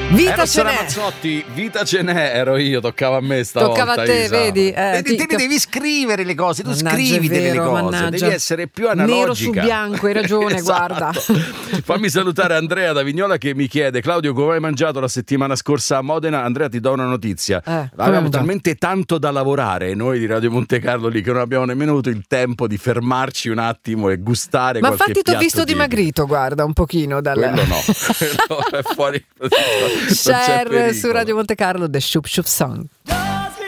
Vita ce n'è. Mazzotti, vita ce n'è, ero io, toccava a me stavolta. Toccava a te, Isa. vedi? Te devi scrivere le cose, tu Mannaggia, scrivi è delle vero, cose, mannaggia. devi essere più analogica. Nero su bianco, hai ragione, Esatto. guarda. Fammi salutare Andrea da Vignola che mi chiede: Claudio, come hai mangiato la settimana scorsa a Modena? Andrea, ti do una notizia. Avevamo talmente tanto da lavorare noi di Radio Monte Carlo lì che non abbiamo nemmeno avuto il tempo di fermarci un attimo e gustare Ma qualche infatti ti ho piatto visto tipico. dimagrito, guarda, un pochino dal... Quello no, quello è fuori. Non c'è Share su pericolo. Radio Monte Carlo, The Shoop Shoop Song.